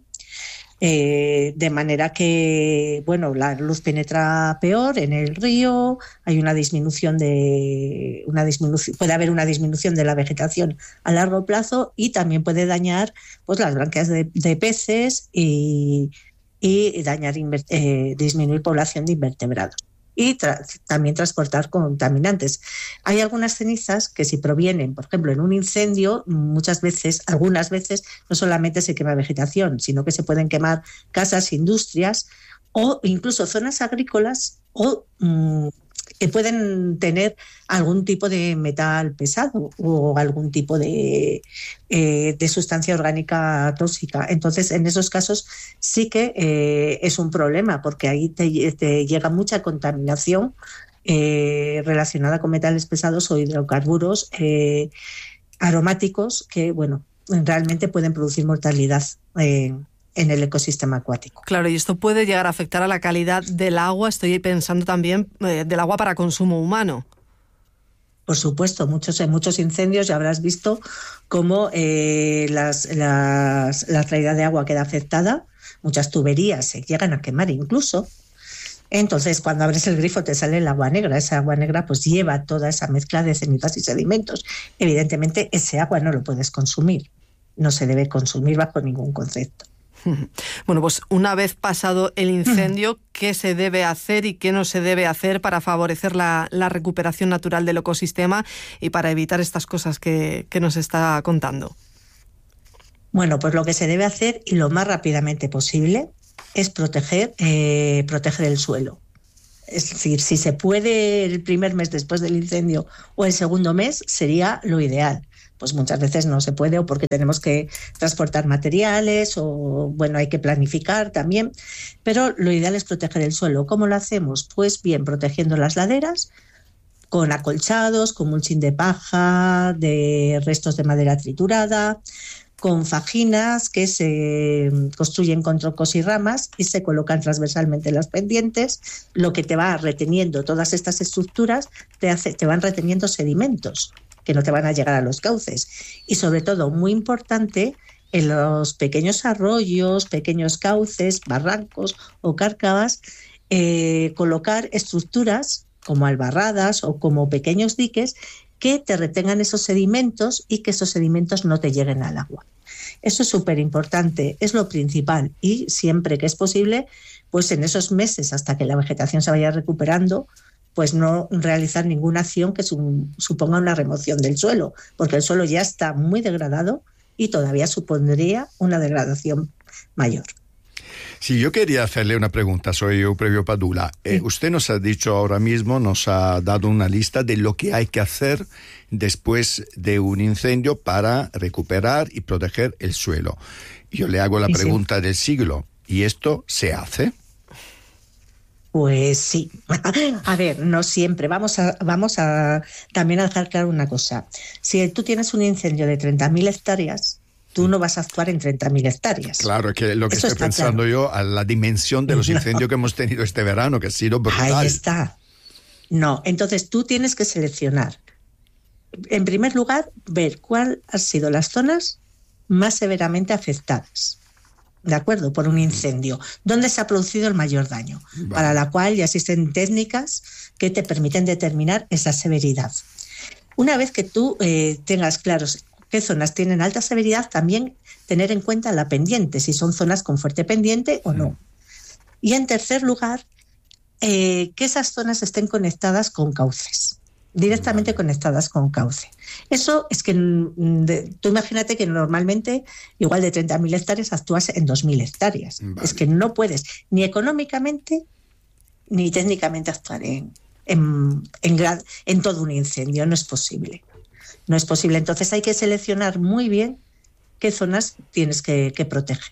Eh, de manera que, bueno, la luz penetra peor en el río, hay una disminución de una disminución, puede haber una disminución de la vegetación a largo plazo y también puede dañar pues las branquias de, de peces y, y dañar eh, disminuir población de invertebrados y tra- también transportar contaminantes. Hay algunas cenizas que si provienen, por ejemplo, en un incendio, muchas veces, algunas veces, no solamente se quema vegetación, sino que se pueden quemar casas, industrias o incluso zonas agrícolas o mmm, que pueden tener algún tipo de metal pesado o algún tipo de, eh, de sustancia orgánica tóxica. Entonces, en esos casos sí que eh, es un problema, porque ahí te, te llega mucha contaminación eh, relacionada con metales pesados o hidrocarburos eh, aromáticos que, bueno, realmente pueden producir mortalidad eh, en el ecosistema acuático. Claro, y esto puede llegar a afectar a la calidad del agua, estoy pensando también eh, del agua para consumo humano. Por supuesto, muchos, en muchos incendios ya habrás visto cómo eh, las, las, la traída de agua queda afectada, muchas tuberías se llegan a quemar incluso. Entonces, cuando abres el grifo te sale el agua negra. Esa agua negra pues lleva toda esa mezcla de cenizas y sedimentos. Evidentemente, ese agua no lo puedes consumir. No se debe consumir bajo ningún concepto. Bueno, pues una vez pasado el incendio, qué se debe hacer y qué no se debe hacer para favorecer la, la recuperación natural del ecosistema y para evitar estas cosas que, que nos está contando. Bueno, pues lo que se debe hacer y lo más rápidamente posible es proteger, eh, proteger el suelo. Es decir, si se puede el primer mes después del incendio o el segundo mes, sería lo ideal. Pues muchas veces no se puede o porque tenemos que transportar materiales o, bueno, hay que planificar también. Pero lo ideal es proteger el suelo. ¿Cómo lo hacemos? Pues bien, protegiendo las laderas con acolchados, con mulching de paja, de restos de madera triturada, con fajinas que se construyen con troncos y ramas y se colocan transversalmente en las pendientes, lo que te va reteniendo todas estas estructuras, te, hace, te van reteniendo sedimentos que no te van a llegar a los cauces. Y sobre todo, muy importante, en los pequeños arroyos, pequeños cauces, barrancos o cárcavas, eh, colocar estructuras como albarradas o como pequeños diques que te retengan esos sedimentos y que esos sedimentos no te lleguen al agua. Eso es súper importante, es lo principal, y siempre que es posible, pues en esos meses hasta que la vegetación se vaya recuperando, pues no realizar ninguna acción que su, suponga una remoción del suelo, porque el suelo ya está muy degradado y todavía supondría una degradación mayor. Sí, yo quería hacerle una pregunta, soy Euprebio Padula. Eh, usted nos ha dicho ahora mismo, nos ha dado una lista de lo que hay que hacer después de un incendio para recuperar y proteger el suelo. Yo le hago la sí, pregunta sí. del siglo, ¿y esto se hace? Pues sí. A ver, no siempre. Vamos a, vamos a también a dejar claro una cosa. Si tú tienes un incendio de treinta mil hectáreas, tú no vas a actuar en treinta mil hectáreas. Claro, que lo que Eso estoy pensando claro. yo, a la dimensión de los incendios no. que hemos tenido este verano, que ha sido brutal. Ahí está. No, entonces tú tienes que seleccionar. En primer lugar, ver cuáles han sido las zonas más severamente afectadas, ¿de acuerdo? Por un incendio. ¿Dónde se ha producido el mayor daño? Vale. Para la cual ya existen técnicas que te permiten determinar esa severidad. Una vez que tú eh, tengas claros qué zonas tienen alta severidad, también tener en cuenta la pendiente, si son zonas con fuerte pendiente o no. Y en tercer lugar, eh, que esas zonas estén conectadas con cauces, directamente vale. conectadas con cauce. Eso es que, de, tú imagínate que normalmente, igual de treinta mil hectáreas, actúas en dos mil hectáreas. Vale. Es que no puedes ni económicamente ni técnicamente actuar en, en, en, en, en todo un incendio, no es posible. No es posible. Entonces hay que seleccionar muy bien qué zonas tienes que, que proteger.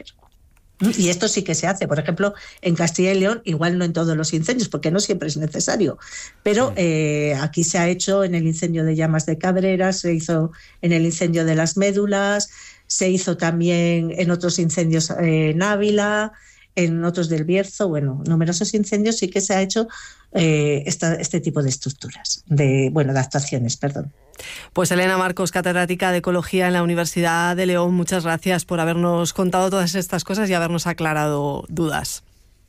Y esto sí que se hace. Por ejemplo, en Castilla y León, igual no en todos los incendios, porque no siempre es necesario. Pero eh, aquí se ha hecho en el incendio de Llamas de Cabreras, se hizo en el incendio de las Médulas, se hizo también en otros incendios eh, en Ávila, en otros del Bierzo. Bueno, numerosos incendios sí que se ha hecho eh, esta, este tipo de estructuras, de bueno, de actuaciones, perdón. Pues Elena Marcos, catedrática de Ecología en la Universidad de León, muchas gracias por habernos contado todas estas cosas y habernos aclarado dudas.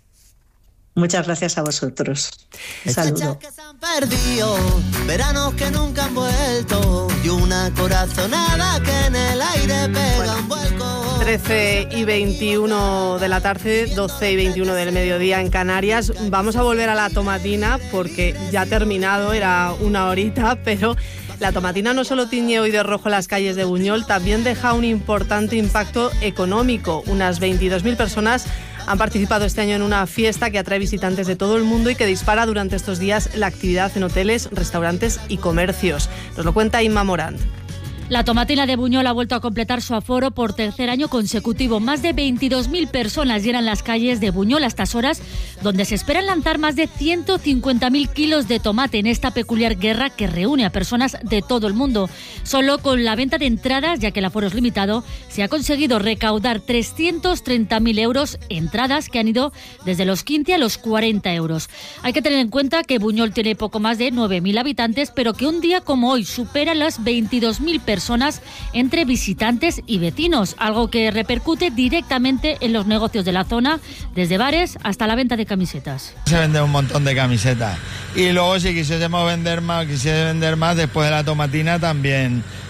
Muchas gracias a vosotros. Saludos. Que se han perdido, veranos que nunca han vuelto y una corazonada que en el aire pega un vuelco. trece y veintiuno de la tarde, doce y veintiuno del mediodía en Canarias. Vamos a volver a la tomatina porque ya ha terminado, era una horita, pero la tomatina no solo tiñe hoy de rojo las calles de Buñol, también deja un importante impacto económico. Unas veintidós mil personas han participado este año en una fiesta que atrae visitantes de todo el mundo y que dispara durante estos días la actividad en hoteles, restaurantes y comercios. Nos lo cuenta Inma Morant. La tomatina de Buñol ha vuelto a completar su aforo por tercer año consecutivo. Más de veintidós mil personas llenan las calles de Buñol a estas horas, donde se esperan lanzar más de ciento cincuenta mil kilos de tomate en esta peculiar guerra que reúne a personas de todo el mundo. Solo con la venta de entradas, ya que el aforo es limitado, se ha conseguido recaudar trescientos treinta mil euros, entradas que han ido desde los quince a los cuarenta euros. Hay que tener en cuenta que Buñol tiene poco más de nueve mil habitantes, pero que un día como hoy supera las veintidós mil personas. personas entre visitantes y vecinos, algo que repercute directamente en los negocios de la zona, desde bares hasta la venta de camisetas. Se vende un montón de camisetas y luego si quisiésemos vender más, quisiese vender más después de la tomatina también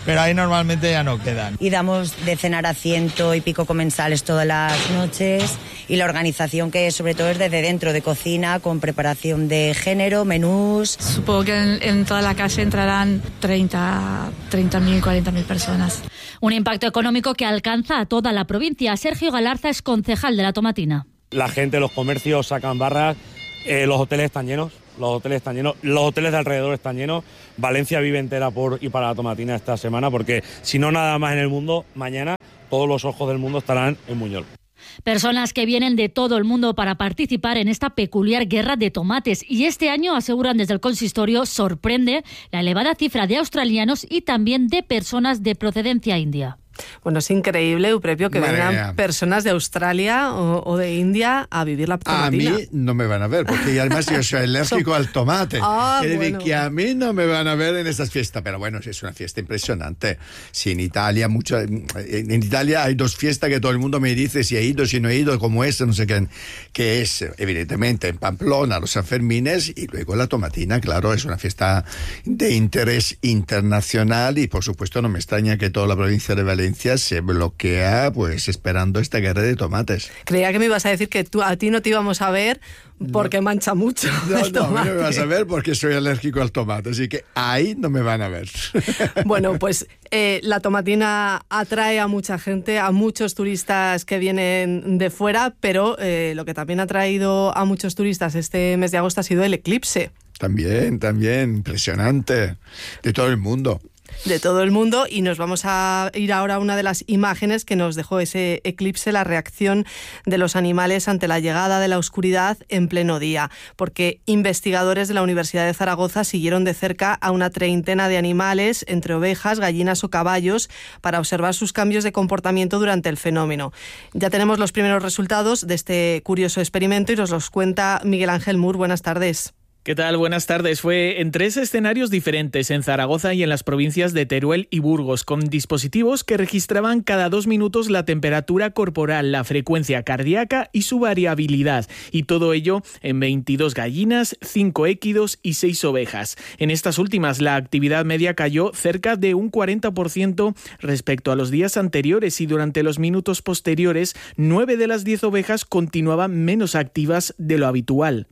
pero ahí normalmente ya no quedan. Y damos de cenar a ciento y pico comensales todas las noches, y la organización que sobre todo es desde dentro, de cocina, con preparación de género, menús. Supongo que en, en toda la calle entrarán treinta mil, cuarenta mil personas. Un impacto económico que alcanza a toda la provincia. Sergio Galarza es concejal de La Tomatina. La gente, los comercios sacan barras, eh, los hoteles están llenos, los hoteles están llenos, los hoteles de alrededor están llenos. Valencia vive entera por y para La Tomatina esta semana, porque si no nada más en el mundo, mañana todos los ojos del mundo estarán en Buñol. Personas que vienen de todo el mundo para participar en esta peculiar guerra de tomates, y este año, aseguran desde el consistorio, sorprende la elevada cifra de australianos y también de personas de procedencia india. Bueno, es increíble, Eupepio, que Madre vengan mía. personas de Australia o, o de India a vivir la tomatina. A mí no me van a ver, porque además yo soy alérgico al tomate. Ah, Quiere decir bueno. que a mí no me van a ver en estas fiestas, pero bueno, es una fiesta impresionante. Si en Italia, mucho, en Italia hay dos fiestas que todo el mundo me dice si he ido, si no he ido, como esta, no sé qué, que es evidentemente en Pamplona, los Sanfermines, y luego la tomatina, claro, es una fiesta de interés internacional, y por supuesto no me extraña que toda la provincia de Valencia se bloquea pues esperando esta guerra de tomates. Creía que me ibas a decir que tú, a ti no te íbamos a ver porque no. mancha mucho. No, el no, a mí tomate. no me vas a ver porque soy alérgico al tomate, así que ahí no me van a ver. Bueno, pues eh, la tomatina atrae a mucha gente, a muchos turistas que vienen de fuera, pero eh, lo que también ha traído a muchos turistas este mes de agosto ha sido el eclipse. También, también, impresionante, de todo el mundo. De todo el mundo, y nos vamos a ir ahora a una de las imágenes que nos dejó ese eclipse, la reacción de los animales ante la llegada de la oscuridad en pleno día, porque investigadores de la Universidad de Zaragoza siguieron de cerca a una treintena de animales, entre ovejas, gallinas o caballos, para observar sus cambios de comportamiento durante el fenómeno. Ya tenemos los primeros resultados de este curioso experimento y nos los cuenta Miguel Ángel Mur. Buenas tardes. ¿Qué tal? Buenas tardes. Fue en tres escenarios diferentes, en Zaragoza y en las provincias de Teruel y Burgos, con dispositivos que registraban cada dos minutos la temperatura corporal, la frecuencia cardíaca y su variabilidad. Y todo ello en veintidós gallinas, cinco équidos y seis ovejas. En estas últimas, la actividad media cayó cerca de un cuarenta por ciento respecto a los días anteriores, y durante los minutos posteriores, nueve de las diez ovejas continuaban menos activas de lo habitual.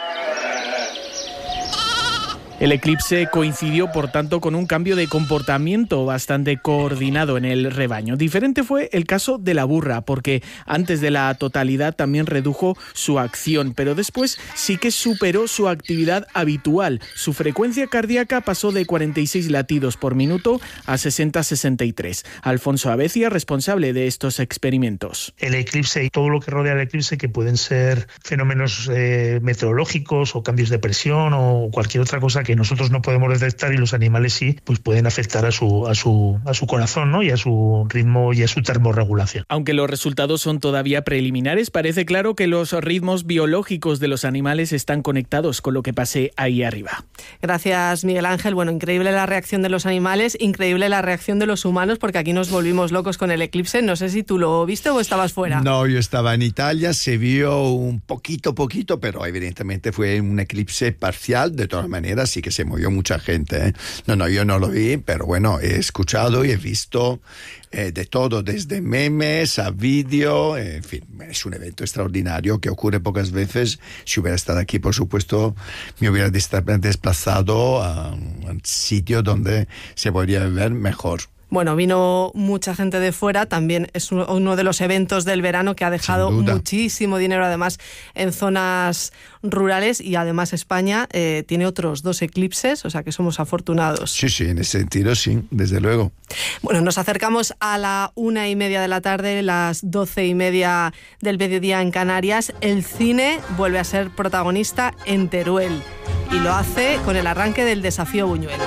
El eclipse coincidió, por tanto, con un cambio de comportamiento bastante coordinado en el rebaño. Diferente fue el caso de la burra, porque antes de la totalidad también redujo su acción, pero después sí que superó su actividad habitual. Su frecuencia cardíaca pasó de cuarenta y seis latidos por minuto a sesenta a sesenta y tres. Alfonso Abecia, responsable de estos experimentos. El eclipse y todo lo que rodea el eclipse, que pueden ser fenómenos eh, meteorológicos o cambios de presión o cualquier otra cosa que nosotros no podemos detectar y los animales sí, pues pueden afectar a su, a su, a su corazón, ¿no? Y a su ritmo y a su termorregulación. Aunque los resultados son todavía preliminares, parece claro que los ritmos biológicos de los animales están conectados con lo que pase ahí arriba. Gracias, Miguel Ángel. Bueno, increíble la reacción de los animales, increíble la reacción de los humanos, porque aquí nos volvimos locos con el eclipse. No sé si tú lo viste o estabas fuera. No, yo estaba en Italia, se vio un poquito, poquito, pero evidentemente fue un eclipse parcial. De todas maneras, sí que se movió mucha gente, ¿eh? No, no, yo no lo vi, pero bueno, he escuchado y he visto eh, de todo, desde memes a vídeo, en fin, es un evento extraordinario que ocurre pocas veces. Si hubiera estado aquí, por supuesto, me hubiera desplazado a un sitio donde se podría ver mejor. Bueno, vino mucha gente de fuera, también es uno de los eventos del verano que ha dejado muchísimo dinero, además, en zonas rurales, y además España eh, tiene otros dos eclipses, o sea que somos afortunados. Sí, sí, en ese sentido sí, desde luego. Bueno, nos acercamos a la una y media de la tarde, las doce y media del mediodía en Canarias. El cine vuelve a ser protagonista en Teruel y lo hace con el arranque del Desafío Buñuel.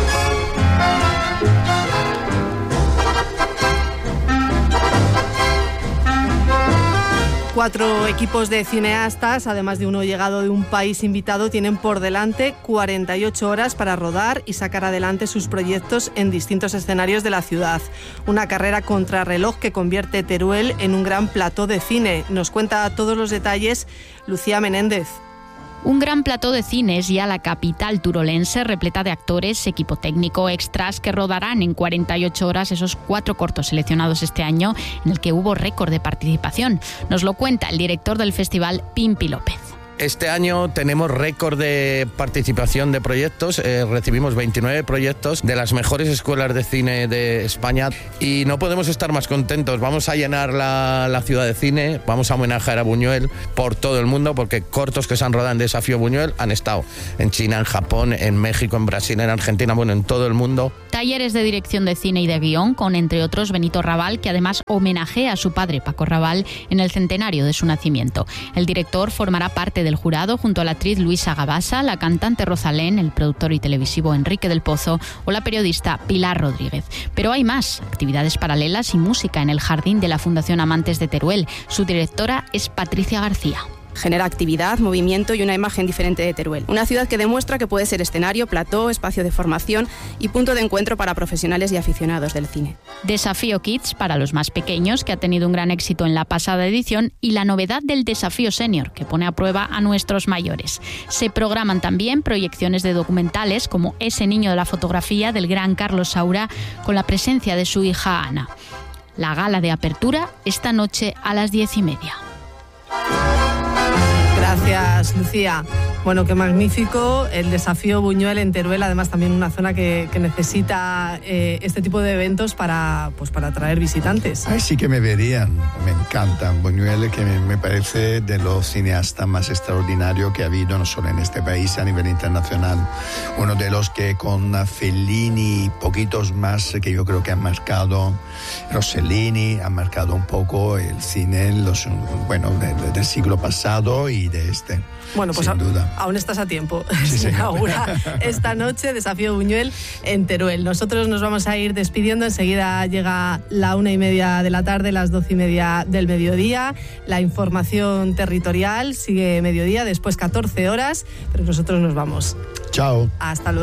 Cuatro equipos de cineastas, además de uno llegado de un país invitado, tienen por delante cuarenta y ocho horas para rodar y sacar adelante sus proyectos en distintos escenarios de la ciudad. Una carrera contrarreloj que convierte Teruel en un gran plató de cine. Nos cuenta todos los detalles Lucía Menéndez. Un gran plató de cine es ya la capital turolense, repleta de actores, equipo técnico, extras que rodarán en cuarenta y ocho horas esos cuatro cortos seleccionados este año, en el que hubo récord de participación. Nos lo cuenta el director del festival, Pimpi López. Este año tenemos récord de participación de proyectos, eh, recibimos veintinueve proyectos de las mejores escuelas de cine de España y no podemos estar más contentos. Vamos a llenar la, la ciudad de cine, vamos a homenajear a Buñuel por todo el mundo, porque cortos que se han rodado en Desafío Buñuel han estado en China, en Japón, en México, en Brasil, en Argentina, bueno, en todo el mundo. Talleres de dirección de cine y de guión con, entre otros, Benito Raval, que además homenajea a su padre, Paco Raval, en el centenario de su nacimiento. El director formará parte del jurado junto a la actriz Luisa Gabasa, la cantante Rosalén, el productor y televisivo Enrique del Pozo o la periodista Pilar Rodríguez. Pero hay más, actividades paralelas y música en el jardín de la Fundación Amantes de Teruel. Su directora es Patricia García. Genera actividad, movimiento y una imagen diferente de Teruel. Una ciudad que demuestra que puede ser escenario, plató, espacio de formación y punto de encuentro para profesionales y aficionados del cine. Desafío Kids para los más pequeños, que ha tenido un gran éxito en la pasada edición, y la novedad del Desafío Senior, que pone a prueba a nuestros mayores. Se programan también proyecciones de documentales como Ese niño de la fotografía del gran Carlos Saura, con la presencia de su hija Ana. La gala de apertura esta noche a las diez y media. Gracias, Lucía. Bueno, qué magnífico el Desafío Buñuel en Teruel, además también una zona que, que necesita eh, este tipo de eventos para, pues, para atraer visitantes. Ay, sí que me verían, me encanta. Buñuel, que me, me parece de los cineastas más extraordinarios que ha habido, no solo en este país, a nivel internacional. Uno de los que con Fellini y poquitos más que yo creo que han marcado, Rossellini, han marcado un poco el cine los, bueno, de, de, del siglo pasado y de este. Bueno, pues a, aún estás a tiempo. Sí, se inaugura esta noche Desafío Buñuel en Teruel. Nosotros nos vamos a ir despidiendo. Enseguida llega la una y media de la tarde, las doce y media del mediodía. La información territorial sigue mediodía, después catorce horas, pero nosotros nos vamos. Chao. Hasta luego.